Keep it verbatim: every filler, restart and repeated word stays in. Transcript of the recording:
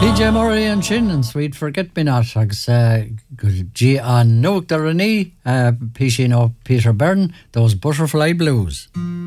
P J Murray and Chin and Sweet Forget Me Not agus uh, G an Noak Darani, uh, Pishino Peter Byrne, those Butterfly Blues.